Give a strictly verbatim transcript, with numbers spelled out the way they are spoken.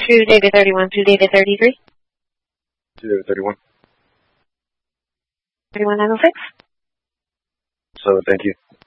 To data thirty-one, to data thirty-three. To data thirty-one. thirty-one nine oh six. So, thank you.